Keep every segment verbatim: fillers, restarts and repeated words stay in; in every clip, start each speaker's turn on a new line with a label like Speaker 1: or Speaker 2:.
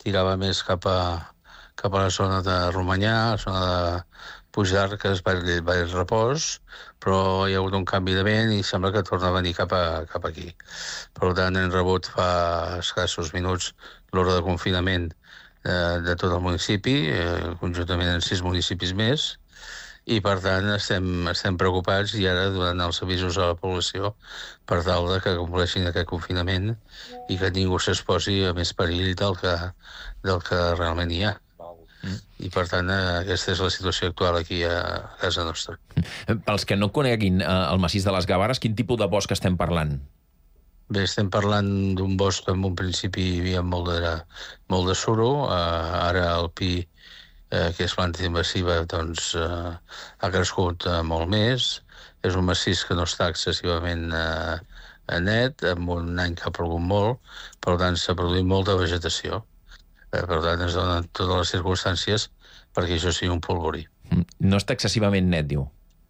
Speaker 1: tirava més cap a, cap a la zona de Romanyà, la zona de Puigdarques, Vall, Vall Repòs, però hi ha hagut un canvi de vent i sembla que torna a venir cap, a, cap aquí. Per tant, hem rebut fa escassos minuts l'ordre de confinament eh, de tot el municipi, eh, conjuntament en sis municipis més, i per tant estem, estem preocupats i ara donant els avisos a la població per tal de que compleixin aquest confinament i que ningú s'exposi a més perill del que, del que realment hi ha. Mm. I per tant aquesta és la situació actual aquí a casa nostra.
Speaker 2: Pels que no coneguin eh, el massís de les Gavarres, quin tipus de bosc estem parlant?
Speaker 1: Bé, estem parlant d'un bosc que en un principi hi havia molt de, molt de suro, eh, ara el pi Eh, que és planta invasiva, doncs eh, ha crescut eh, molt més. És un massís que no està excessivament eh, net, en un any que ha plogut molt, per tant s'ha produït molta vegetació. Eh, per tant, es donen totes les circumstàncies perquè això sigui un polvorí.
Speaker 2: No està excessivament net, diu?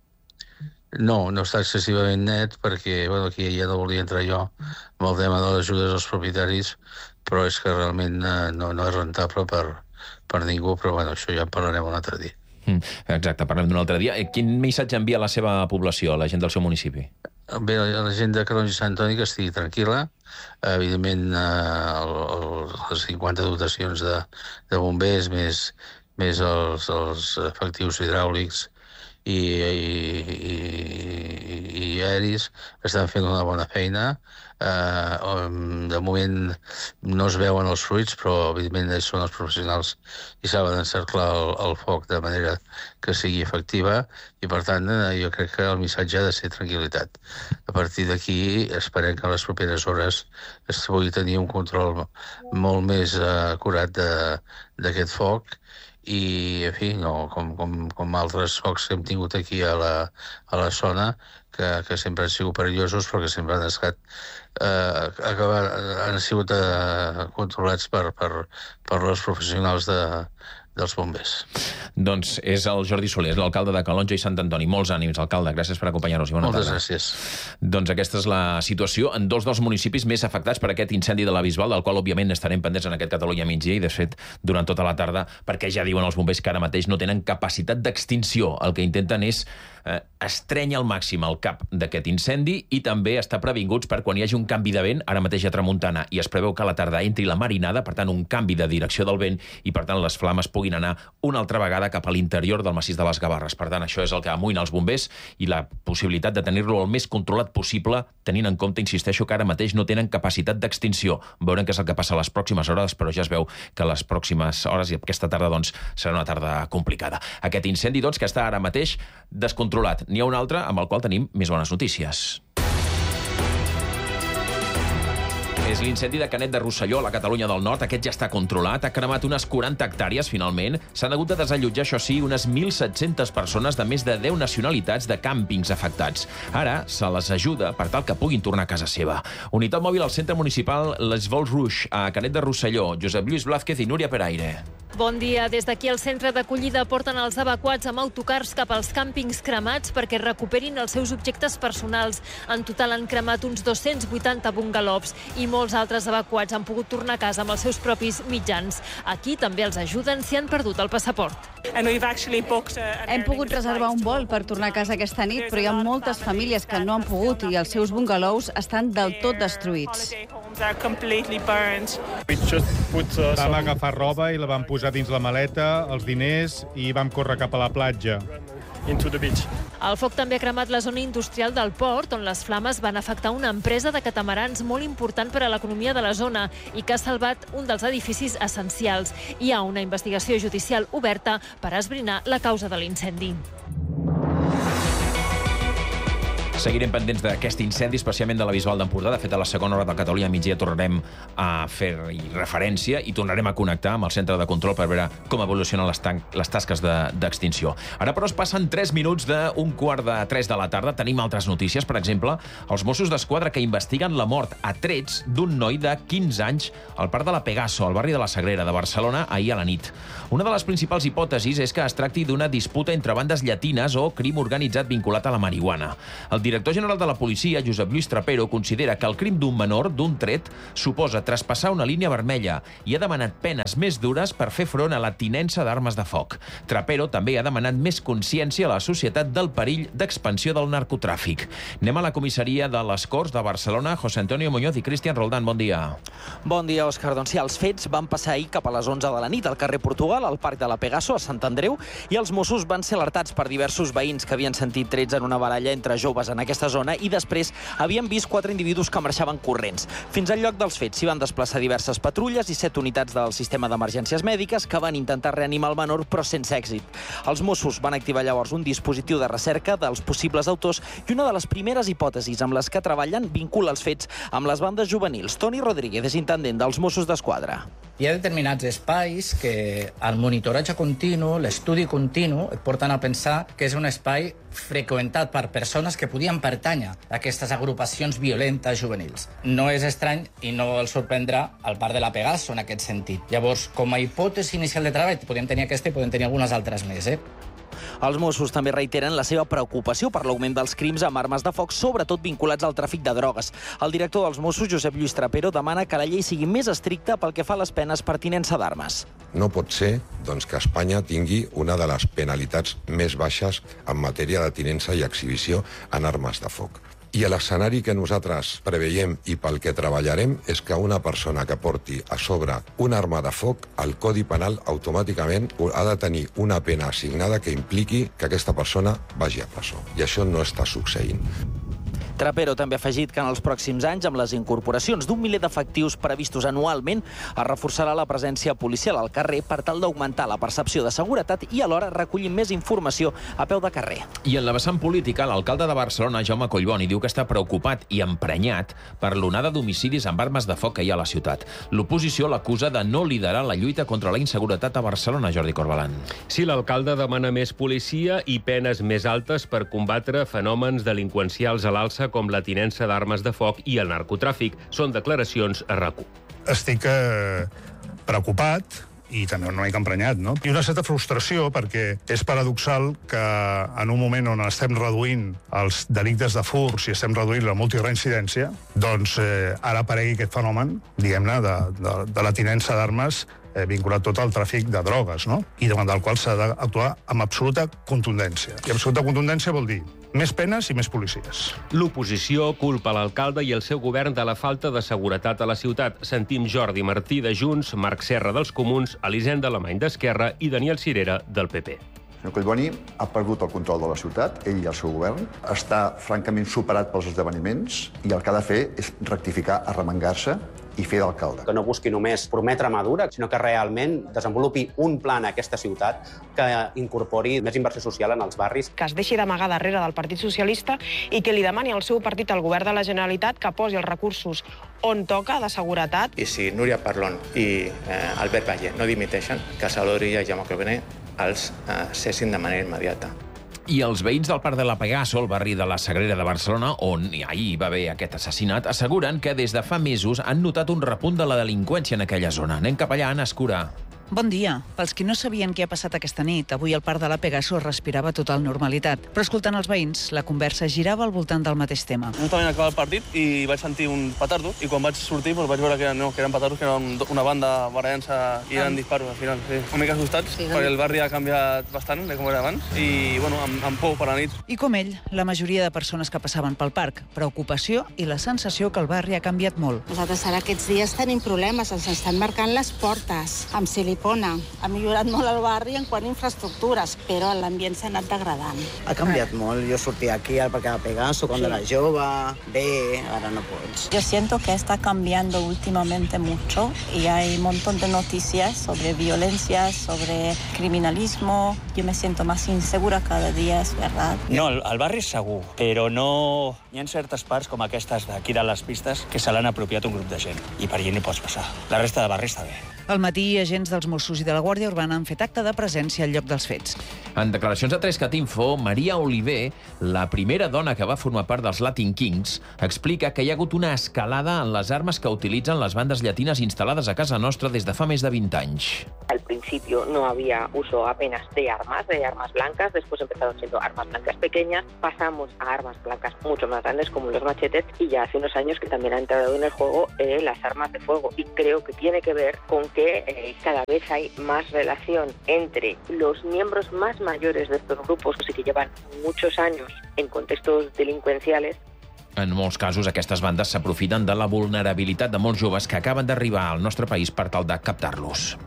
Speaker 1: No, no està excessivament net perquè, bueno, aquí ja no volia entrar jo amb el tema de les ajudes als propietaris, però és que realment eh, no, no és rentable per per ningú, però bueno, això ja en parlarem un altre dia.
Speaker 2: Mm, exacte, parlem d'un altre dia. Quin missatge envia a la seva població, a la gent del seu municipi?
Speaker 1: Bé, la gent de Calonge i Sant Antoni que estigui tranquil·la. Evidentment, eh, el, el, les cinquanta dotacions de, de bombers, més, més els, els efectius hidràulics i, i, i, i aeris, estan fent una bona feina. Uh, de moment no es veuen els fruits, però evidentment ells són els professionals i saben encerclar el, el foc de manera que sigui efectiva i per tant uh, jo crec que el missatge ha de ser tranquil·litat. A partir d'aquí esperem que en les properes hores es pugui tenir un control molt més uh, acurat d'aquest foc i, en fi, no, com, com, com altres focs que hem tingut aquí a la, a la zona, que, que sempre han sigut perillosos, però que sempre han estat, eh, acabar, han sigut eh, controlats per, per, per els professionals de, dels bombers.
Speaker 2: Doncs és el Jordi Soler, l'alcalde de Calonge i Sant Antoni. Molts ànims, alcalde. Gràcies per acompanyar-nos. I bona
Speaker 1: Moltes
Speaker 2: tarda.
Speaker 1: gràcies.
Speaker 2: Doncs aquesta és la situació en dos dels municipis més afectats per aquest incendi de la Bisbal, del qual, òbviament, estarem pendents en aquest Catalunya migdia i, de fet, durant tota la tarda, perquè ja diuen els bombers que ara mateix no tenen capacitat d'extinció. El que intenten és eh, estrènyer al màxim el cap d'aquest incendi i també estar previnguts per quan hi hagi un canvi de vent, ara mateix a tramuntana, i es preveu que a la tarda entri la marinada, per tant, un canvi de direcció del vent i, per tant, les flames puguin anar una altra vegada cap a l'interior del massís de les Gavarres. Per tant, això és el que amoïna els bombers i la possibilitat de tenir-lo el més controlat possible, tenint en compte, insisteixo, que ara mateix no tenen capacitat d'extinció. Veurem què és el que passa a les pròximes hores, però ja es veu que les pròximes hores i aquesta tarda, doncs, serà una tarda complicada. Aquest incendi, doncs, que està ara mateix descontrolat. N'hi ha un altre amb el qual tenim més bones notícies. És l'incendi de Canet de Rosselló, a la Catalunya del Nord. Aquest ja està controlat. Ha cremat unes quaranta hectàrees, finalment. S'han hagut de desallotjar, això sí, unes mil set-centes persones de més de deu nacionalitats de càmpings afectats. Ara se les ajuda per tal que puguin tornar a casa seva. Unitat mòbil al centre municipal Les Vols Rouge, a Canet de Rosselló. Josep Lluís Blázquez i Núria Peraire.
Speaker 3: Bon dia. Des d'aquí al centre d'acollida porten els evacuats amb autocars cap als càmpings cremats perquè recuperin els seus objectes personals. En total han cremat uns dos-cents vuitanta bungalows i molts altres evacuats han pogut tornar a casa amb els seus propis mitjans. Aquí també els ajuden si han perdut el passaport.
Speaker 4: Hem pogut reservar un vol per tornar a casa aquesta nit, però hi ha moltes famílies que no han pogut i els seus bungalows estan del tot destruïts.
Speaker 5: Vam agafar roba i la vam posar dins la maleta, els diners, i vam córrer cap a la platja.
Speaker 3: El foc també ha cremat la zona industrial del port, on les flames van afectar una empresa de catamarans molt important per a l'economia de la zona i que ha salvat un dels edificis essencials. Hi ha una investigació judicial oberta per esbrinar la causa de l'incendi.
Speaker 2: Seguirem pendents d'aquest incendi, especialment de la Bisbal d'Empordà. De fet, a la segona hora de Catalunya migdia tornarem a fer-hi referència i tornarem a connectar amb el centre de control per veure com evolucionen les, les tasques d'extinció. De, Ara, però, es passen tres minuts d'un quart de tres de la tarda. Tenim altres notícies. Per exemple, els Mossos d'Esquadra que investiguen la mort a trets d'un noi de quinze anys al parc de la Pegaso, al barri de la Sagrera de Barcelona, ahir a la nit. Una de les principals hipòtesis és que es tracti d'una disputa entre bandes llatines o crim organitzat vinculat a la marihuana. El director director general de la policia, Josep Lluís Trapero, considera que el crim d'un menor, d'un tret, suposa traspassar una línia vermella i ha demanat penes més dures per fer front a la tinença d'armes de foc. Trapero també ha demanat més consciència a la societat del perill d'expansió del narcotràfic. Anem a la comissaria de les Corts de Barcelona. José Antonio Muñoz i Cristian Roldán, bon dia.
Speaker 6: Bon dia, Òscar. Doncs sí, els fets van passar ahir cap a les onze de la nit al carrer Portugal, al Parc de la Pegaso, a Sant Andreu, i els Mossos van ser alertats per diversos veïns que havien sentit trets en una baralla entre joves en aquesta zona i després havien vist quatre individus que marxaven corrents. Fins al lloc dels fets s'hi van desplaçar diverses patrulles i set unitats del sistema d'emergències mèdiques que van intentar reanimar el menor, però sense èxit. Els Mossos van activar llavors un dispositiu de recerca dels possibles autors i una de les primeres hipòtesis amb les que treballen vincula els fets amb les bandes juvenils. Toni Rodríguez és intendent dels Mossos d'Esquadra.
Speaker 7: Hi ha determinats espais que el monitoratge continu, l'estudi continu, et porten a pensar que és un espai freqüentat per persones que podien pertànyer a aquestes agrupacions violentes juvenils. No és estrany i no el sorprendrà el Parc de la Pegaso en aquest sentit. Llavors, com a hipòtesi inicial de treball, podem tenir aquesta i podem tenir algunes altres més, eh?
Speaker 6: Els Mossos també reiteren la seva preocupació per l'augment dels crims amb armes de foc, sobretot vinculats al tràfic de drogues. El director dels Mossos, Josep Lluís Trapero, demana que la llei sigui més estricta pel que fa a les penes per tinença d'armes.
Speaker 8: No pot ser doncs, que Espanya tingui una de les penalitats més baixes en matèria de tinença i exhibició en armes de foc. I l'escenari que nosaltres preveiem i pel que treballarem és que una persona que porti a sobre una arma de foc, el Codi Penal automàticament ha de tenir una pena assignada que impliqui que aquesta persona vagi a presó. I això no està succeint.
Speaker 6: Trapero també ha afegit que en els pròxims anys, amb les incorporacions d'un miler d'efectius previstos anualment, es reforçarà la presència policial al carrer per tal d'augmentar la percepció de seguretat i alhora recollir més informació a peu de carrer.
Speaker 2: I en la vessant política, l'alcalde de Barcelona, Jaume Collboni, diu que està preocupat i emprenyat per l'onada d'homicidis amb armes de foc que hi ha a la ciutat. L'oposició l'acusa de no liderar la lluita contra la inseguretat a Barcelona, Jordi Corbalan.
Speaker 9: Sí, l'alcalde demana més policia i penes més altes per combatre fenòmens delinqüencials a l'alça com la tinença d'armes de foc i el narcotràfic. Són declaracions a RAC u.
Speaker 10: Estic eh, preocupat i també una mica emprenyat, no? I una certa frustració, perquè és paradoxal que en un moment on estem reduint els delictes de furs i estem reduint la multireincidència, doncs eh, ara aparegui aquest fenomen, diguem-ne, de, de, de la tinença d'armes eh, vinculat tot al tràfic de drogues, no? I davant del qual s'ha d'actuar amb absoluta contundència. I absoluta contundència vol dir més penes i més policies.
Speaker 9: L'oposició culpa l'alcalde i el seu govern de la falta de seguretat a la ciutat. Sentim Jordi Martí de Junts, Marc Serra dels Comuns, Elisenda Alemany d'Esquerra i Daniel Cirera del P P.
Speaker 11: El senyor Collboni ha perdut el control de la ciutat, ell i el seu govern, està francament superat pels esdeveniments i el que ha de fer és rectificar, arremangar-se i fer d'alcalde.
Speaker 12: Que no busqui només prometre mà dura, sinó que realment desenvolupi un pla en aquesta ciutat que incorpori més inversió social en els barris.
Speaker 13: Que es deixi d'amagar darrere del Partit Socialista i que li demani al seu partit, al govern de la Generalitat, que posi els recursos on toca de seguretat.
Speaker 14: I si Núria Parlon i eh, Albert Valle no dimiteixen, que Salvador Illa i Jaume Collboni els eh, cessin de manera immediata.
Speaker 2: I els veïns del Parc de la Pegaso, al barri de la Sagrera de Barcelona, on ahir va haver aquest assassinat, asseguren que des de fa mesos han notat un repunt de la delinqüència en aquella zona. Anem cap allà, Anna Escura.
Speaker 15: Bon dia. Pels qui no sabien què ha passat aquesta nit, avui al Parc de la Pegaso respirava total normalitat. Però escoltant els veïns, la conversa girava al voltant del mateix tema.
Speaker 16: Justament acabava el partit i vaig sentir un petardo i quan vaig sortir doncs vaig veure que, no, que eren petardos, que eren una banda barallant-se i eren disparos al final. Sí. Una mica assustats, sí, perquè el barri ha canviat bastant de com era abans i bueno, amb, amb por per la nit.
Speaker 15: I com ell, la majoria de persones que passaven pel parc, preocupació i la sensació que el barri ha canviat molt.
Speaker 17: Nosaltres ara aquests dies tenim problemes, ens estan marcant les portes amb silicona. Ha millorat molt el barri en quant a infraestructures, però l'ambient s'ha anat degradant.
Speaker 18: Ha canviat molt. Jo sortia aquí al Parque de la Pegaso quan sí. era jove, bé, ahora no pots.
Speaker 19: Yo siento que está cambiando últimamente mucho y hay un montón de noticias sobre violencia, sobre criminalismo. Yo me siento más insegura cada día, es verdad.
Speaker 20: No, el, el barri és segur, però no... Hi ha certes parts com aquestes d'aquí de les pistes que se l'han apropiat un grup de gent i per allà no pots passar. La resta de barri està bé.
Speaker 15: Al matí, agents dels Mossos i de la Guàrdia Urbana han fet acte de presència al lloc dels fets.
Speaker 2: En declaracions a tres cat info, Maria Oliver, la primera dona que va formar part dels Latin Kings, explica que hi ha hagut una escalada en les armes que utilitzen les bandes llatines instal·lades a casa nostra des de fa més de vint anys.
Speaker 21: Al principi principio no había uso apenas de armas, de armas blancas, después empezaron siendo armas blancas pequeñas, pasamos a armas blancas mucho más grandes como los machetes y ya hace unos años que también han entrado en el juego eh, las armas de fuego, y creo que tiene que ver con que eh, cada vez hay más relación entre los miembros más mayores de estos grupos, que sí que llevan muchos años en contextos delincuenciales.
Speaker 2: En molts casos, aquestes bandes s'aprofiten de la vulnerabilitat de molts joves que acaben d'arribar al nostre país per tal de captar-los.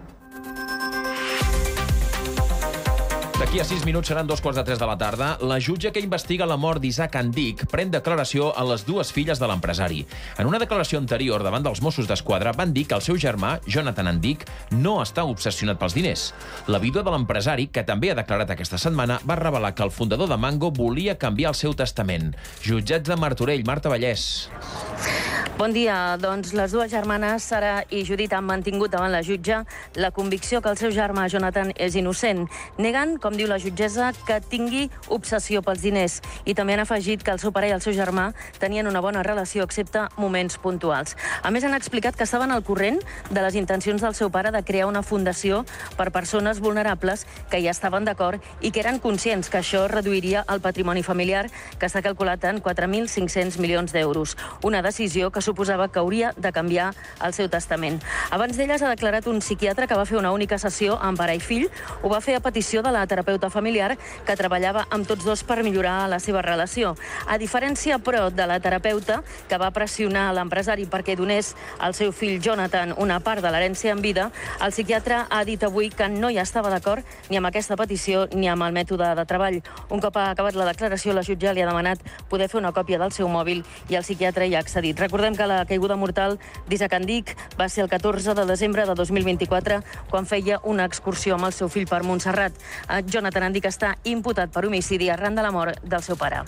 Speaker 2: D'aquí a sis minuts seran dos quarts de tres de la tarda. La jutge que investiga la mort d'Isaac Andic pren declaració a les dues filles de l'empresari. En una declaració anterior davant dels Mossos d'Esquadra van dir que el seu germà, Jonathan Andic, no està obsessionat pels diners. La vídua de l'empresari, que també ha declarat aquesta setmana, va revelar que el fundador de Mango volia canviar el seu testament. Jutjats de Martorell, Marta Vallès.
Speaker 22: Bon dia. Doncs les dues germanes, Sara i Judit, han mantingut davant la jutge la convicció que el seu germà, Jonathan, és innocent, negant, com diu la jutgessa, que tingui obsessió pels diners. I també han afegit que el seu pare i el seu germà tenien una bona relació, excepte moments puntuals. A més, han explicat que estaven al corrent de les intencions del seu pare de crear una fundació per persones vulnerables, que ja estaven d'acord i que eren conscients que això reduiria el patrimoni familiar, que està calculat en quatre mil cinc-cents milions d'euros. Una decisió que suposava que hauria de canviar el seu testament. Abans d'elles ha declarat un psiquiatre que va fer una única sessió amb pare i fill. Ho va fer a petició de la terapeuta familiar, que treballava amb tots dos per millorar la seva relació. A diferència, però, de la terapeuta, que va pressionar l'empresari perquè donés al seu fill Jonathan una part de l'herència en vida, el psiquiatre ha dit avui que no hi estava d'acord ni amb aquesta petició ni amb el mètode de treball. Un cop ha acabat la declaració, la jutge li ha demanat poder fer una còpia del seu mòbil i el psiquiatre hi ha accedit. Recordem que la caiguda mortal d'Isaac Andic va ser el catorze de desembre de dos mil vint-i-quatre, quan feia una excursió amb el seu fill per Montserrat. Jonathan Andic està imputat per homicidi arran de la mort del seu pare.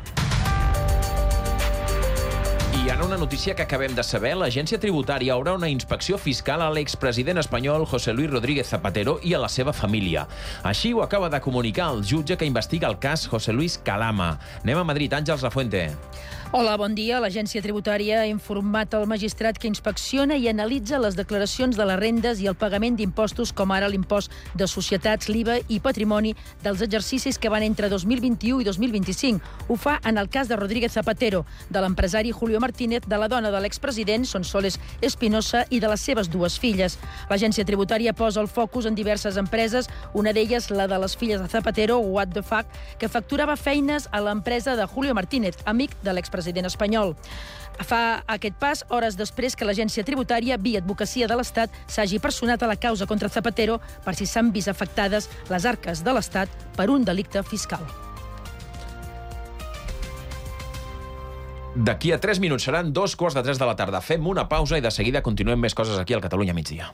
Speaker 2: I ara una notícia que acabem de saber. L'Agència Tributària haurà una inspecció fiscal a l'expresident espanyol José Luis Rodríguez Zapatero i a la seva família. Així ho acaba de comunicar el jutge que investiga el cas, José Luis Calama. Anem a Madrid. Àngels Lafuente.
Speaker 23: Hola, bon dia. L'Agència Tributària ha informat el magistrat que inspecciona i analitza les declaracions de les rendes i el pagament d'impostos, com ara l'impost de societats, l'I V A i patrimoni dels exercicis que van entre dos mil vint-i-u i dos mil vint-i-cinc. Ho fa en el cas de Rodríguez Zapatero, de l'empresari Julio Martínez, de la dona de l'expresident, Sonsoles Espinosa, i de les seves dues filles. L'Agència Tributària posa el focus en diverses empreses, una d'elles la de les filles de Zapatero, What the Fuck, que facturava feines a l'empresa de Julio Martínez, amic de l'expresident president espanyol. Fa aquest pas hores després que l'Agència Tributària, via Advocacia de l'Estat, s'hagi personat a la causa contra Zapatero per si s'han vist afectades les arques de l'Estat per un delicte fiscal.
Speaker 2: D'aquí a tres minuts seran dos quarts de tres de la tarda. Fem una pausa i de seguida continuem més coses aquí al Catalunya Migdia.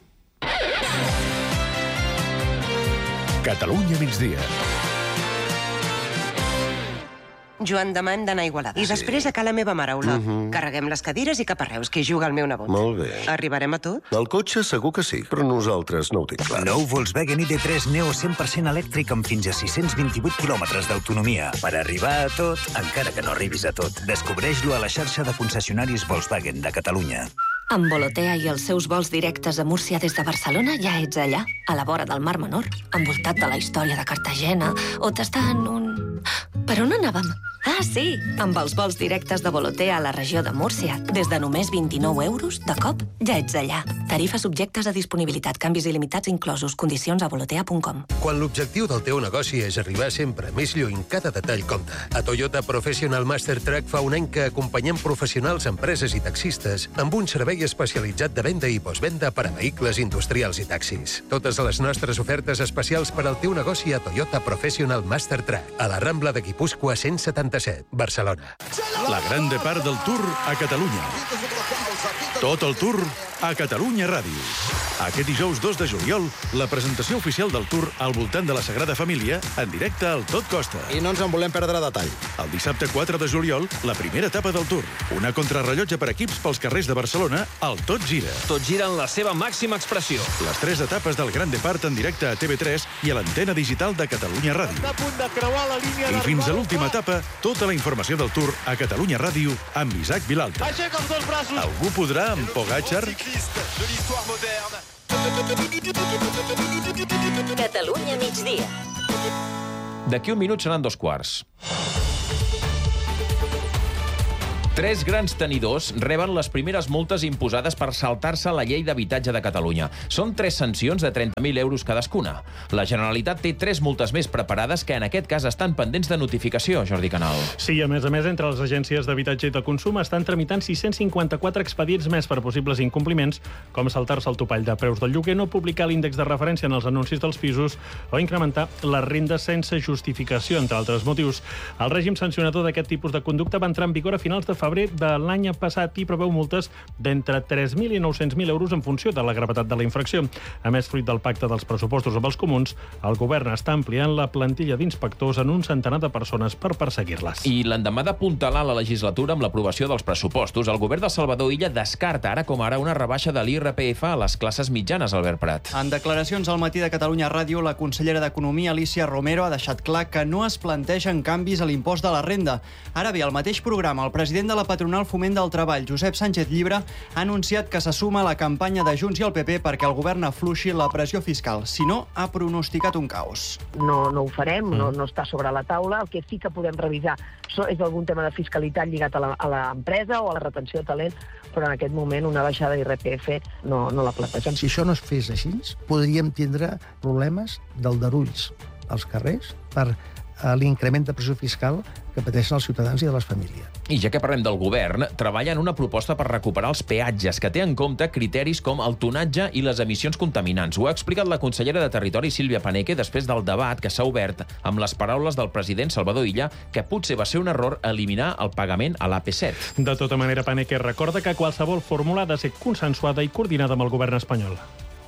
Speaker 24: Catalunya Migdia.
Speaker 25: Joan, demà hem d'anar a Igualada. I després a ca la meva mare, Ola. Uh-huh. Carreguem les cadires i cap a Reus, que hi juga el meu nebot.
Speaker 24: Molt bé.
Speaker 25: Arribarem a tot?
Speaker 24: El cotxe segur que sí, però nosaltres no ho tinc clar.
Speaker 26: Nou Volkswagen I D tres Neo cent per cent elèctric amb fins a sis-cents vint-i-vuit quilòmetres d'autonomia. Per arribar a tot, encara que no arribis a tot. Descobreix-lo a la xarxa de concessionaris Volkswagen de Catalunya.
Speaker 27: Amb Volotea i els seus vols directes a Múrcia des de Barcelona ja ets allà, a la vora del Mar Menor, envoltat de la història de Cartagena, o t'està en un... Per on anàvem? Ah, sí! Amb els vols directes de Volotea a la regió de Múrcia, des de només vint-i-nou euros, de cop, ja ets allà. Tarifes subjectes a disponibilitat, canvis il·limitats inclosos, condicions a volotea punt com.
Speaker 28: Quan l'objectiu del teu negoci és arribar sempre més lluny, cada detall compta. A Toyota Professional Master Track fa un any que acompanyem professionals, empreses i taxistes amb un servei especialitzat de venda i postvenda per a vehicles industrials i taxis. Totes les nostres ofertes especials per al teu negoci a Toyota Professional Master Track, a la Rambla de Guipúscoa cent setanta-set, Barcelona.
Speaker 24: La gran part del Tour a Catalunya. Tot el Tour a Catalunya Ràdio. Aquest dijous dos de juliol, la presentació oficial del Tour al voltant de la Sagrada Família en directe al Tot Costa.
Speaker 29: I no ens en volem perdre detall.
Speaker 24: El dissabte quatre de juliol, la primera etapa del Tour. Una contrarrellotge per equips pels carrers de Barcelona, al Tot Gira.
Speaker 9: Tot gira en la seva màxima expressió.
Speaker 24: Les tres etapes del Gran Depart en directe a T V tres i a l'antena digital de Catalunya Ràdio.
Speaker 29: Està a punt de creuar la línia.
Speaker 24: I fins a l'última etapa, tota la informació del Tour a Catalunya Ràdio amb Isaac Vilalta.
Speaker 29: Aixeca els dos braços.
Speaker 24: Algú podrà amb Pogacar?
Speaker 29: De l'histoire moderne.
Speaker 27: Catalunya migdia.
Speaker 2: D'aquí un minut seran dos quarts. Tres grans tenidors reben les primeres multes imposades per saltar-se la llei d'habitatge de Catalunya. Són tres sancions de trenta mil euros cadascuna. La Generalitat té tres multes més preparades que en aquest cas estan pendents de notificació, Jordi Canal.
Speaker 1: Sí, a més a més, entre les agències d'habitatge i de consum estan tramitant sis-cents cinquanta-quatre expedients més per possibles incompliments, com saltar-se el topall de preus del lloguer, no publicar l'índex de referència en els anuncis dels pisos o incrementar les rendes sense justificació, entre altres motius. El règim sancionador d'aquest tipus de conducta va entrar en vigor a finals de febrer de l'any passat i preveu multes d'entre tres mil i nou-cents mil euros en funció de la gravetat de la infracció. A més, fruit del pacte dels pressupostos amb els comuns, el govern està ampliant la plantilla d'inspectors en un centenar de persones per perseguir-les.
Speaker 2: I l'endemà d'apuntalar la legislatura amb l'aprovació dels pressupostos, el govern de Salvador Illa descarta ara com ara una rebaixa de l'I R P F a les classes mitjanes, Albert Prat.
Speaker 3: En declaracions al matí de Catalunya Ràdio, la consellera d'Economia, Alicia Romero, ha deixat clar que no es plantegen canvis a l'impost de la renda. Ara bé, al mateix programa, el president de la patronal Foment del Treball, Josep Sánchez Llibre, ha anunciat que se suma a la campanya de Junts i el P P perquè el govern afluixi la pressió fiscal. Si no, ha pronosticat un caos.
Speaker 4: No, no ho farem, no, no està sobre la taula. El que sí que podem revisar és algun tema de fiscalitat lligat a l'empresa o a la retenció de talent, però en aquest moment una baixada d'I R P F no, no la plantegem.
Speaker 5: Si això no es fes així, podríem tindre problemes d'aldarulls als carrers per l'increment de pressió fiscal que pateixen els ciutadans i de les famílies.
Speaker 2: I ja que parlem del govern, treballa en una proposta per recuperar els peatges, que té en compte criteris com el tonatge i les emissions contaminants. Ho ha explicat la consellera de Territori, Sílvia Paneque, després del debat que s'ha obert amb les paraules del president Salvador Illa, que potser va ser un error eliminar el pagament a l'A P set.
Speaker 1: De tota manera, Paneque recorda que qualsevol fórmula ha de ser consensuada i coordinada amb el govern espanyol.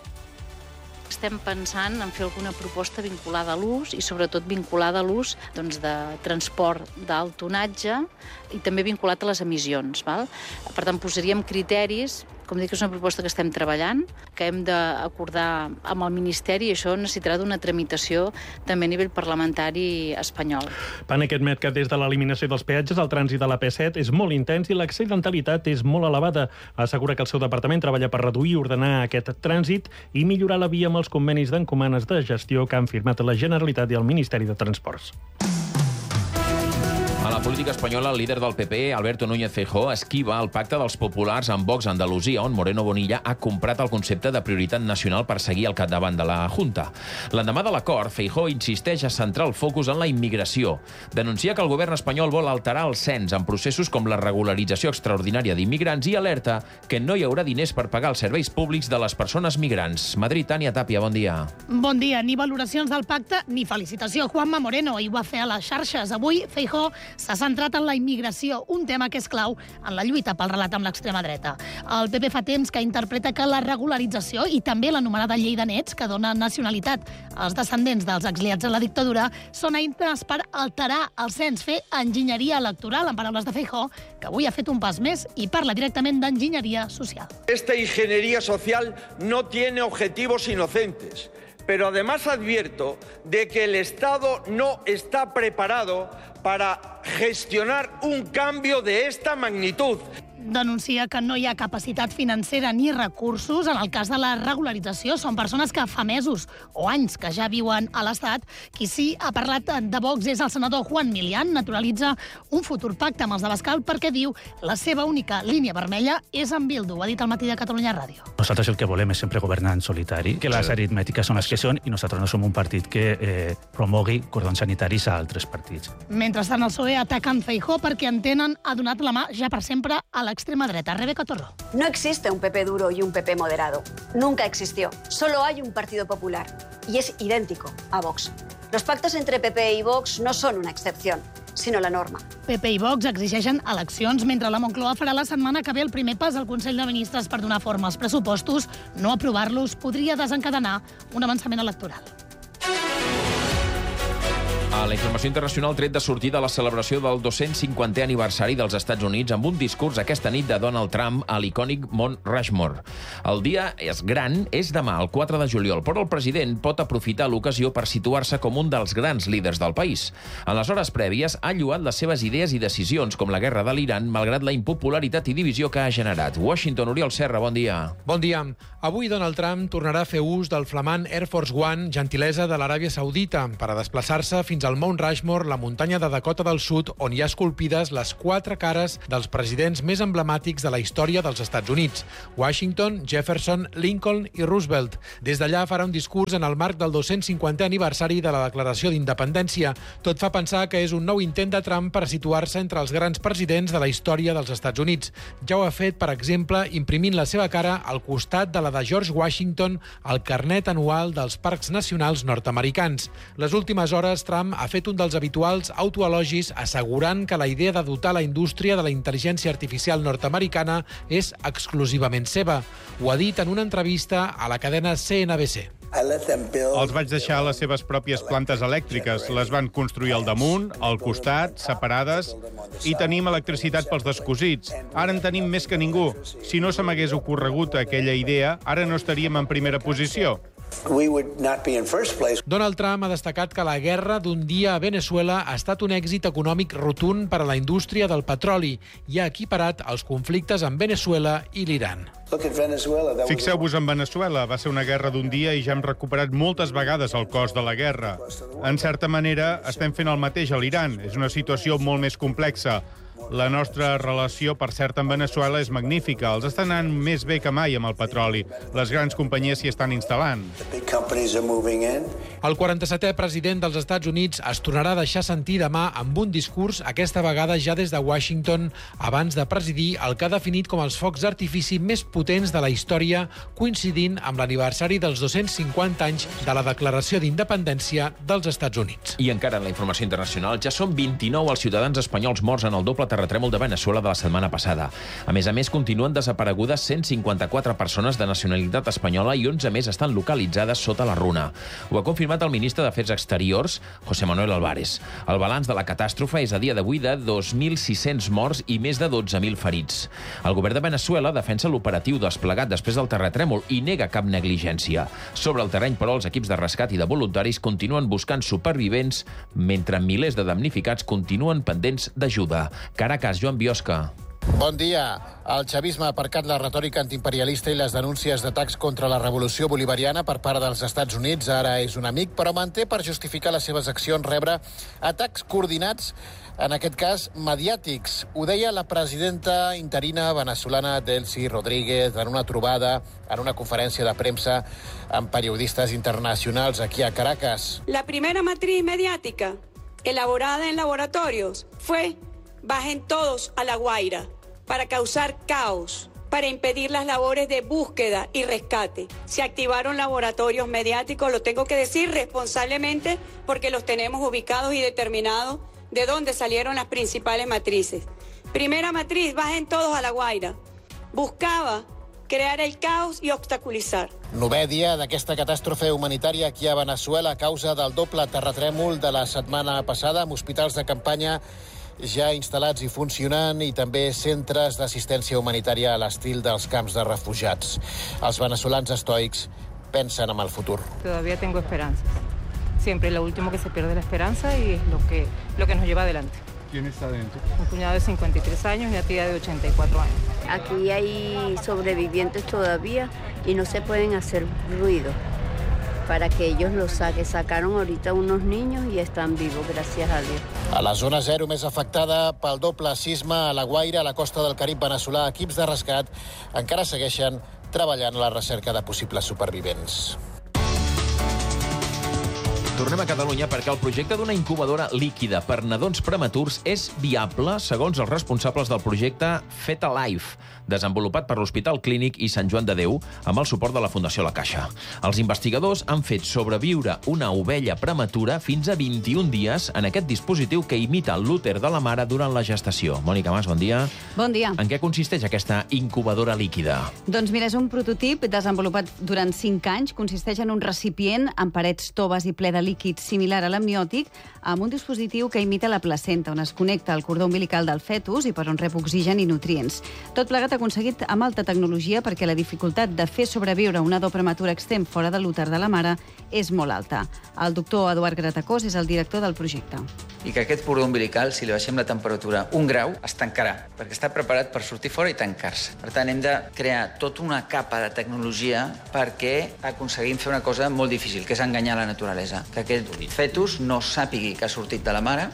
Speaker 6: Estem pensant en fer alguna proposta vinculada a l'ús i sobretot vinculada a l'ús doncs, de transport d'alt tonatge i també vinculat a les emissions. Val? Per tant, posaríem criteris, com dic, és una proposta que estem treballant, que hem d'acordar amb el Ministeri i això necessitarà d'una tramitació també a nivell parlamentari espanyol.
Speaker 1: Paneque admet que des de l'eliminació dels peatges el trànsit de l'A P set és molt intens i l'accidentalitat és molt elevada. Assegura que el seu departament treballa per reduir i ordenar aquest trànsit i millorar la via amb els convenis d'encomanes de gestió que han firmat la Generalitat i el Ministeri de Transports.
Speaker 2: A la política espanyola, el líder del P P, Alberto Núñez Feijóo, esquiva el pacte dels populars amb Vox a Andalusia, on Moreno Bonilla ha comprat el concepte de prioritat nacional per seguir al capdavant de la Junta. L'endemà de l'acord, Feijóo insisteix a centrar el focus en la immigració. Denuncia que el govern espanyol vol alterar el cens en processos com la regularització extraordinària d'immigrants i alerta que no hi haurà diners per pagar els serveis públics de les persones migrants. Madrid, Tània Tàpia, bon dia.
Speaker 7: Bon dia. Ni valoracions del pacte ni felicitació. Juanma Moreno hi ho va fer a les xarxes. Avui, Feijóo s'ha centrat en la immigració, un tema que és clau en la lluita pel relat amb l'extrema dreta. El P P fa temps que interpreta que la regularització i també l'anomenada llei de nets, que dona nacionalitat als descendents dels exiliats de la dictadura, són eines per alterar el cens, fer enginyeria electoral, en paraules de Feijóo, que avui ha fet un pas més i parla directament d'enginyeria social.
Speaker 8: Esta ingeniería social no tiene objetivos inocentes. Pero además advierto de que el Estado no está preparado para gestionar un cambio de esta magnitud.
Speaker 7: Denuncia que no hi ha capacitat financera ni recursos en el cas de la regularització. Són persones que fa mesos o anys que ja viuen a l'Estat. Qui sí ha parlat de Vox és el senador Juan Milián. Naturalitza un futur pacte amb els de Bascal perquè diu la seva única línia vermella és amb Bildu. Ho ha dit al matí de Catalunya Ràdio.
Speaker 10: Nosaltres el que volem és sempre governar en solitari, que les aritmètiques són les que són i nosaltres no som un partit que eh, promogui cordons sanitaris a altres partits.
Speaker 7: Mentrestant, el P S O E ataquen Feijóo perquè entenen ha donat la mà ja per sempre a l'extrema dreta. Rebeca Torró.
Speaker 11: No existe un P P duro y un P P moderado. Nunca existió. Solo hay un Partido Popular. Y es idéntico a Vox. Los pactos entre P P y Vox no son una excepción, sino la norma.
Speaker 7: P P i Vox exigeixen eleccions mentre la Moncloa farà la setmana que ve el primer pas al Consell de Ministres per donar forma als pressupostos. No aprovar-los podria desencadenar un avançament electoral.
Speaker 2: A la informació internacional, tret de sortir de la celebració del dos-cents cinquantè aniversari dels Estats Units amb un discurs aquesta nit de Donald Trump a l'icònic Mont Rushmore. El dia és gran, és demà, el quatre de juliol, però el president pot aprofitar l'ocasió per situar-se com un dels grans líders del país. En les hores prèvies ha lloat les seves idees i decisions, com la guerra de l'Iran, malgrat la impopularitat i divisió que ha generat. Washington, Oriol Serra, bon dia.
Speaker 12: Bon dia. Avui Donald Trump tornarà a fer ús del flamant Air Force One, gentilesa de l'Aràbia Saudita, per a desplaçar-se fins al Mount Rushmore, la muntanya de Dakota del Sud, on hi ha esculpides les quatre cares dels presidents més emblemàtics de la història dels Estats Units: Washington, Jefferson, Lincoln i Roosevelt. Des d'allà farà un discurs en el marc del dos-cents cinquantè aniversari de la Declaració d'Independència. Tot fa pensar que és un nou intent de Trump per a situar-se entre els grans presidents de la història dels Estats Units. Ja ho ha fet, per exemple, imprimint la seva cara al costat de la de George Washington al carnet anual dels Parcs Nacionals nord-americans. Les últimes hores, Trump ha fet un dels habituals autoelogis, assegurant que la idea de dotar la indústria de la intel·ligència artificial nord-americana és exclusivament seva. Ho ha dit en una entrevista a la cadena C N B C.
Speaker 13: Els vaig deixar les seves pròpies plantes elèctriques. Les van construir al damunt, al costat, separades, i tenim electricitat pels descosits. Ara en tenim més que ningú. Si no se m'hagués ocorregut aquella idea, ara no estaríem en primera posició.
Speaker 12: Donald Trump ha destacat que la guerra d'un dia a Venezuela ha estat un èxit econòmic rotund per a la indústria del petroli i ha equiparat els conflictes amb Venezuela i l'Iran.
Speaker 13: Fixeu-vos en Venezuela. Va ser una guerra d'un dia i ja hem recuperat moltes vegades el cost de la guerra. En certa manera, estem fent el mateix a l'Iran. És una situació molt més complexa. La nostra relació, per cert, amb Venezuela és magnífica. Els està anant més bé que mai amb el petroli. Les grans companyies s'hi estan instal·lant.
Speaker 12: El quaranta-setè president dels Estats Units es tornarà a deixar sentir demà amb un discurs, aquesta vegada ja des de Washington, abans de presidir el que ha definit com els focs d'artifici més potents de la història, coincidint amb l'aniversari dels dos-cents cinquanta anys de la Declaració d'Independència dels Estats Units.
Speaker 2: I encara en la informació internacional, ja són vint-i-nou els ciutadans espanyols morts en el doble terratrèmol de Venezuela de la setmana passada. A més a més, continuen desaparegudes cent cinquanta-quatre persones de nacionalitat espanyola i onze més estan localitzades sota la runa. Ho ha confirmat el ministre d'Afers Exteriors, José Manuel Álvarez. El balanç de la catàstrofe és a dia d'avui de dos mil sis-cents morts i més de dotze mil ferits. El govern de Venezuela defensa l'operatiu desplegat després del terratrèmol i nega cap negligència. Sobre el terreny, però, els equips de rescat i de voluntaris continuen buscant supervivents, mentre milers de damnificats continuen pendents d'ajuda. Caracas, Joan Biosca.
Speaker 14: Bon dia. El xavisme ha aparcat la retòrica antiimperialista i les denúncies d'atacs contra la revolució bolivariana per part dels Estats Units. Ara és un amic, però manté per justificar les seves accions rebre atacs coordinats, en aquest cas mediàtics. Ho deia la presidenta interina venezolana Delcy Rodríguez en una trobada, en una conferència de premsa amb periodistas internacionals aquí a Caracas.
Speaker 15: La primera matriz mediática elaborada en laboratorios fue: bajen todos a La Guaira, para causar caos, para impedir las labores de búsqueda y rescate. Se activaron laboratorios mediáticos, lo tengo que decir responsablemente porque los tenemos ubicados y determinados de dónde salieron las principales matrices. Primera matriz, bajen todos a La Guaira. Buscaba crear el caos i obstaculitzar.
Speaker 14: Novè dia d'aquesta catàstrofe humanitària aquí a Venezuela a causa del doble terratrèmol de la setmana passada, amb hospitals de campanya ja instal·lats i funcionant i també centres d'assistència humanitària a l'estil dels camps de refugiats. Els venezolans estoics pensen en el futur.
Speaker 16: Todavía tengo esperanzas. Siempre lo último que se pierde la esperanza y es lo que, lo que nos lleva adelante.
Speaker 13: ¿Quién está dentro?
Speaker 16: Un cuñado de cincuenta y tres años y una tía de ochenta y cuatro años.
Speaker 17: Aquí hay sobrevivientes todavía y no se pueden hacer ruido para que ellos los saquen. Sacaron ahorita unos niños y están vivos, gracias a Dios.
Speaker 14: A la zona zero més afectada pel doble sisme a La Guaira, a la costa del Carib veneçolà, equips de rescat encara segueixen treballant a la recerca de possibles supervivents.
Speaker 2: Tornem a Catalunya perquè el projecte d'una incubadora líquida per nadons prematurs és viable, segons els responsables del projecte Fetalife, desenvolupat per l'Hospital Clínic i Sant Joan de Déu, amb el suport de la Fundació La Caixa. Els investigadors han fet sobreviure una ovella prematura fins a vint-i-un dies en aquest dispositiu que imita l'úter de la mare durant la gestació. Mònica Mas, bon dia.
Speaker 18: Bon dia.
Speaker 2: En què consisteix aquesta incubadora líquida?
Speaker 18: Doncs mira, és un prototip desenvolupat durant cinc anys. Consisteix en un recipient amb parets toves i ple de líquid similar a l'amniòtic amb un dispositiu que imita la placenta, on es connecta al cordó umbilical del fetus i per on rep oxigen i nutrients. Tot plegat aconseguit amb alta tecnologia perquè la dificultat de fer sobreviure un nadó prematur extrem fora de l'úter de la mare és molt alta. El doctor Eduard Gratacós és el director del projecte.
Speaker 19: I que aquest cordó umbilical, si li baixem la temperatura un grau, es tancarà, perquè està preparat per sortir fora i tancar-se. Per tant, hem de crear tota una capa de tecnologia perquè aconseguim fer una cosa molt difícil, que és enganyar la naturalesa. Que aquest fetus no sàpigui que ha sortit de la mare.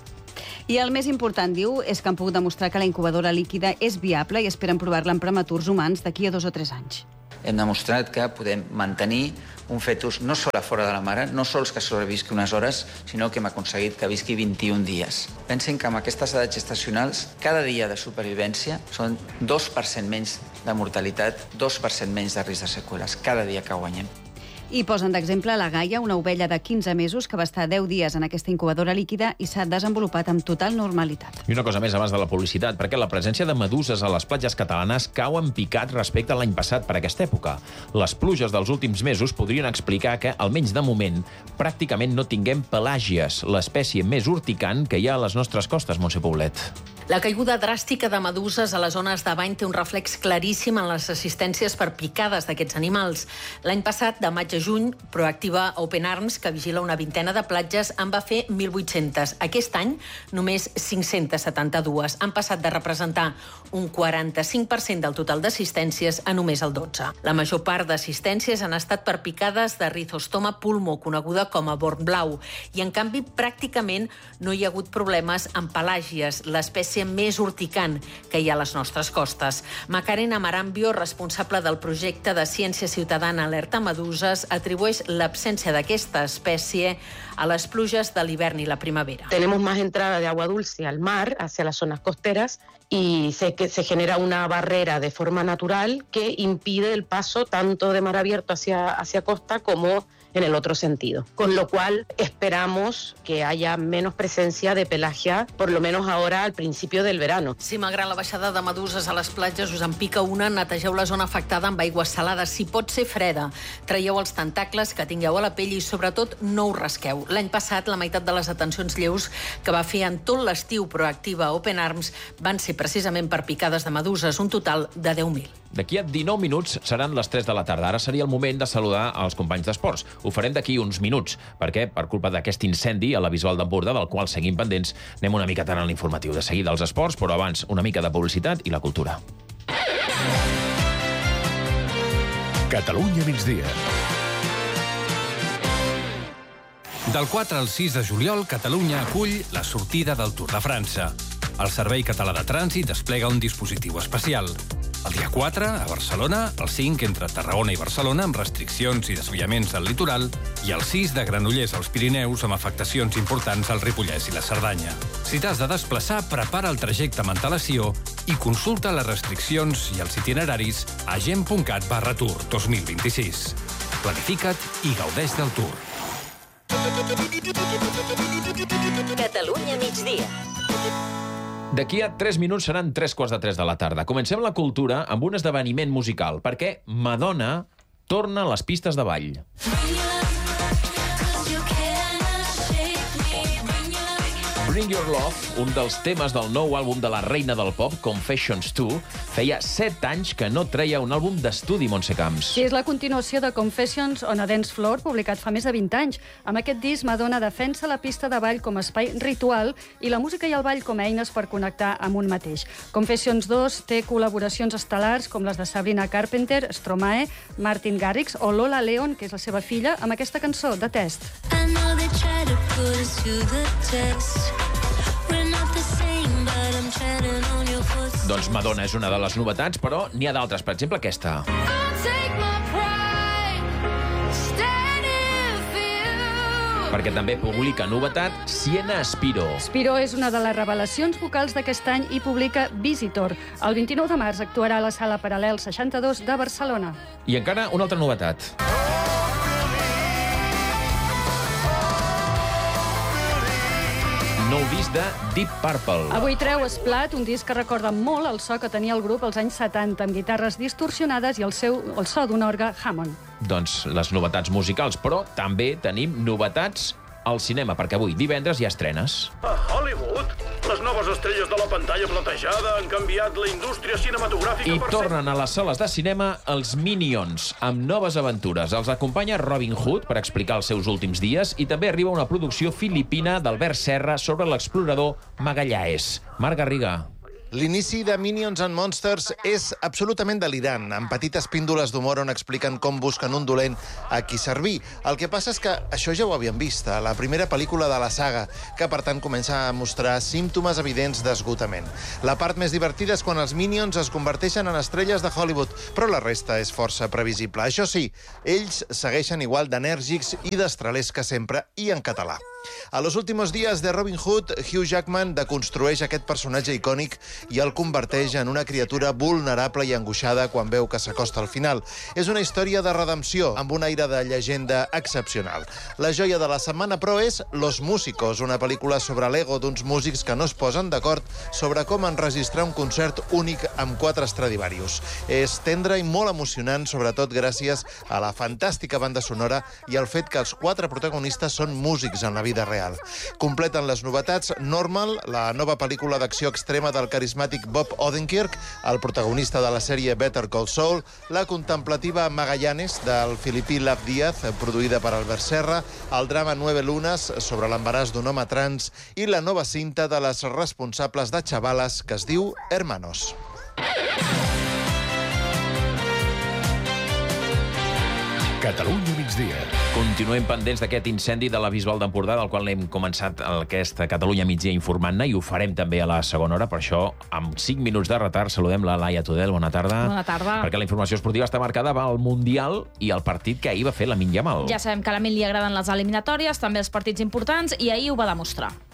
Speaker 18: I el més important, diu, és que han pogut demostrar que la incubadora líquida és viable i esperen provar-la en prematurs humans d'aquí a dos o tres anys.
Speaker 19: Hem demostrat que podem mantenir un fetus no sols fora de la mare, no sols que sobrevisqui unes hores, sinó que hem aconseguit que visqui vint-i-un dies. Pensin que amb aquestes edats gestacionals, cada dia de supervivència són dos per cent menys de mortalitat, dos per cent menys de risc de seqüeles, cada dia que guanyem.
Speaker 18: I posen d'exemple la Gaia, una ovella de quinze mesos que va estar deu dies en aquesta incubadora líquida i s'ha desenvolupat amb total normalitat.
Speaker 2: I una cosa més abans de la publicitat, perquè la presència de meduses a les platges catalanes cau en picat respecte a l'any passat per aquesta època. Les pluges dels últims mesos podrien explicar que, almenys de moment, pràcticament no tinguem pelàgies, l'espècie més urticant que hi ha a les nostres costes, Montse Poblet.
Speaker 20: La caiguda dràstica de meduses a les zones de bany té un reflex claríssim en les assistències per picades d'aquests animals. L'any passat, de maig a juny, Proactiva Open Arms, que vigila una vintena de platges, en va fer mil vuit-centes. Aquest any, només cinc-centes setanta-dues. Han passat de representar un quaranta-cinc per cent del total d'assistències a només el dotze. La major part d'assistències han estat per picades de Rhizostoma pulmo, coneguda com a born blau. I, en canvi, pràcticament no hi ha hagut problemes amb pelàgies, l'espècie més urticant que hi ha a les nostres costes. Macarena Marambio, responsable del projecte de Ciència Ciutadana Alerta Meduses, atribueix l'absència d'aquesta espècie a les pluges de l'hivern i la primavera.
Speaker 21: Tenemos más entrada de agua dulce al mar, hacia las zonas costeras, y se, que se genera una barrera de forma natural que impide el paso tanto de mar abierto hacia, hacia costa como en el otro sentido. Con lo cual esperamos que haya menos presencia de pelagia, por lo menos ahora al principio del verano.
Speaker 20: Si malgrat la baixada de meduses a les platges us en pica una, netegeu la zona afectada amb aigües salades. Si pot ser freda, traieu els tentacles que tingueu a la pell i sobretot no us rasqueu. L'any passat la meitat de les atencions lleus que va fer en tot l'estiu Proactiva Open Arms van ser precisament per picades de meduses, un total de deu mil.
Speaker 2: D'aquí a dinou minuts seran les tres de la tarda. Ara seria el moment de saludar els companys d'esports. Ho farem d'aquí uns minuts, perquè per culpa d'aquest incendi a la Bisbal d'Empordà, del qual seguim pendents, anem una mica tant a l'informatiu. De seguida els esports, però abans una mica de publicitat i la cultura.
Speaker 24: Catalunya migdia.
Speaker 22: Del quatre al sis de juliol, Catalunya acull la sortida del Tour de França. El Servei Català de Trànsit desplega un dispositiu especial. El dia quatre, a Barcelona, el cinc entre Tarragona i Barcelona, amb restriccions i desviaments al litoral, i el sis de Granollers als Pirineus, amb afectacions importants al Ripollès i la Cerdanya. Si t'has de desplaçar, prepara el trajecte amb antelació i consulta les restriccions i els itineraris a gent.cat barra Tour dos mil vint-i-sis. Planifica't i gaudeix del Tour.
Speaker 27: Catalunya migdia.
Speaker 2: D'aquí a tres minuts seran tres quarts de tres de la tarda. Comencem la cultura amb un esdeveniment musical, perquè Madonna torna a les pistes de ball. Bring Your Love, un dels temes del nou àlbum de la reina del pop, Confessions dos, feia set anys que no treia un àlbum d'estudi, Montse Camps.
Speaker 23: Sí, és la continuació de Confessions on a Dance Floor, publicat fa més de vint anys. Amb aquest disc, Madonna defensa la pista de ball com a espai ritual i la música i el ball com a eines per connectar amb un mateix. Confessions dos té col·laboracions estel·lars com les de Sabrina Carpenter, Stromae, Martin Garrix o Lola Leon, que és la seva filla, amb aquesta cançó, The Test. I know they try to put us to the test.
Speaker 2: Doncs Madonna és una de les novetats, però n'hi ha d'altres. Per exemple, aquesta. Perquè també publica novetat Siena Spiro.
Speaker 23: Spiro és una de les revelacions vocals d'aquest any i publica Visitor. El vint-i-nou de març actuarà a la Sala Paral·lel seixanta-dos de Barcelona.
Speaker 2: I encara una altra novetat. No nou disc de Deep Purple.
Speaker 23: Avui treu Splat, un disc que recorda molt el so que tenia el grup als anys setanta, amb guitarres distorsionades i el, seu, el so d'un orgue Hammond.
Speaker 2: Doncs les novetats musicals, però també tenim novetats al cinema, perquè avui, divendres, hi ha estrenes.
Speaker 3: A Hollywood, les noves estrelles de la pantalla platejada han canviat la indústria cinematogràfica
Speaker 2: I
Speaker 3: per
Speaker 2: tornen a les sales de cinema els Minions, amb noves aventures. Els acompanya Robin Hood per explicar els seus últims dies i també arriba una producció filipina d'Albert Serra sobre l'explorador Magallanes. Marc Garriga.
Speaker 14: L'inici de Minions and Monsters és absolutament delirant, amb petites píndoles d'humor on expliquen com busquen un dolent a qui servir. El que passa és que això ja ho havíem vist a la primera pel·lícula de la saga, que per tant comença a mostrar símptomes evidents d'esgotament. La part més divertida és quan els Minions es converteixen en estrelles de Hollywood, però la resta és força previsible. Això sí, ells segueixen igual d'enèrgics i destralers que sempre, i en català. A Los últimos días de Robin Hood, Hugh Jackman deconstrueix aquest personatge icònic i el converteix en una criatura vulnerable i angoixada quan veu que s'acosta al final. És una història de redempció, amb un aire de llegenda excepcional. La joia de la setmana, però, és Los Músicos, una pel·lícula sobre l'ego d'uns músics que no es posen d'acord sobre com enregistrar un concert únic amb quatre Stradivarius. És tendre i molt emocionant, sobretot gràcies a la fantàstica banda sonora i al fet que els quatre protagonistes són músics en la vida real. Completen les novetats Normal, la nova pel·lícula d'acció extrema del carismàtic Bob Odenkirk, el protagonista de la sèrie Better Call Saul, la contemplativa Magallanes, del filipí Lav Díaz, produïda per Albert Serra, el drama Nueve Lunas, sobre l'embaràs d'un home trans, i la nova cinta de les responsables de Chavalas, que es diu Hermanos.
Speaker 24: Catalunya migdia.
Speaker 2: Continuem pendents d'aquest incendi de la Bisbal d'Empordà, del qual hem començat aquesta Catalunya migdia informant-ne, i ho farem també a la segona hora. Per això, amb cinc minuts de retard, saludem la Laia Tudel. Bona tarda.
Speaker 4: Bona tarda.
Speaker 2: Perquè la informació esportiva està marcada al Mundial i el partit que ahir va fer Lamine Yamal.
Speaker 4: Ja sabem que a l'Amin li agraden les eliminatòries, també els partits importants, i ahir ho va demostrar.